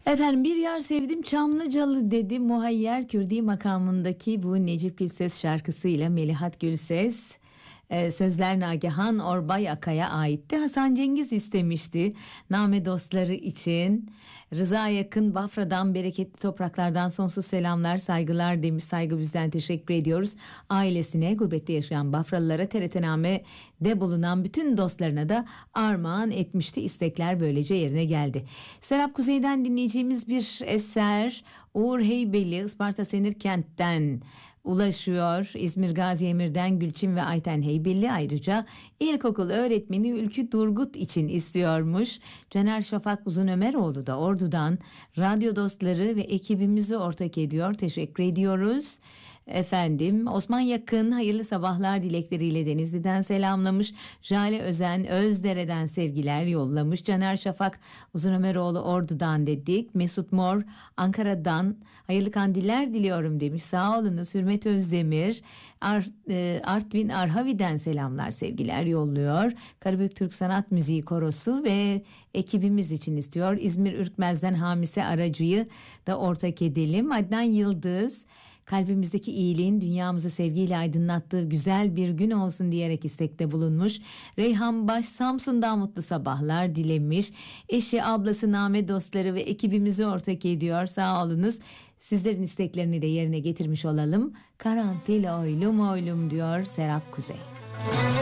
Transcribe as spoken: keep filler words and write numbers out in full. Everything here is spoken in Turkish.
Efendim bir yar sevdim Çamlıcalı dedi Muhayyer Kürdi makamındaki bu Necip Gülses şarkısıyla Melihat Gülses. Ee, sözler Nagihan Orbay Akay'a aitti. Hasan Cengiz istemişti. Name dostları için. Rıza Yakın Bafra'dan bereketli topraklardan sonsuz selamlar saygılar demiş. Saygı bizden teşekkür ediyoruz. Ailesine, gurbette yaşayan Bafralılara, T R T Name'de bulunan bütün dostlarına da armağan etmişti. İstekler böylece yerine geldi. Serap Kuzey'den dinleyeceğimiz bir eser Uğur Heybeli Isparta Senirkent'ten ulaşıyor. İzmir Gazi Emir'den Gülçin ve Ayten Heybeli, ayrıca ilkokul öğretmeni Ülkü Durgut için istiyormuş. Caner Şafak Uzun Ömeroğlu da Ordu'dan radyo dostları ve ekibimizi ortak ediyor. Teşekkür ediyoruz. Efendim Osman Yakın hayırlı sabahlar dilekleriyle Denizli'den selamlamış. Jale Özen Özdere'den sevgiler yollamış. Caner Şafak Uzun Ömeroğlu Ordu'dan dedik. Mesut Mor Ankara'dan hayırlı kandiller diliyorum demiş. Sağ olunuz. Hürmet Özdemir Ar, e, Artvin Arhavi'den selamlar sevgiler yolluyor. Karabük Türk Sanat Müziği Korosu ve ekibimiz için istiyor. İzmir Ürkmez'den Hamise Aracı'yı da ortak edelim. Adnan Yıldız kalbimizdeki iyiliğin dünyamızı sevgiyle aydınlattığı güzel bir gün olsun diyerek istekte bulunmuş. Reyhan Baş Samsun'dan mutlu sabahlar dilemiş. Eşi, ablası, Name dostları ve ekibimizi ortak ediyor. Sağ olunuz. Sizlerin isteklerini de yerine getirmiş olalım. Karanfil oylum oylum diyor Serap Kuzey.